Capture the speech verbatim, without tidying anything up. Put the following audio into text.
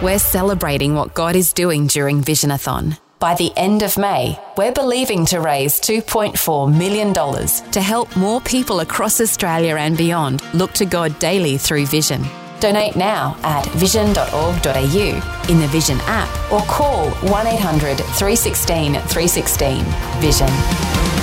We're celebrating what God is doing during Visionathon. By the end of May, we're believing to raise two point four million dollars to help more people across Australia and beyond look to God daily through Vision. Donate now at vision dot org dot a u, in the Vision app, or call one eight hundred three one six three one six. Vision.